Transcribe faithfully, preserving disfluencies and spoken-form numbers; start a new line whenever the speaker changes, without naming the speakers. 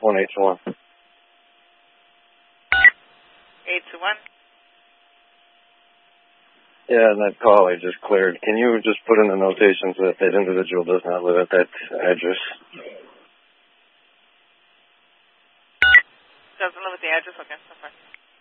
one eight two one.
eight two one.
Yeah, and that call I just cleared. Can you just put in the notations that that individual does not live at that address?
Doesn't live at the address? Okay, that's fine.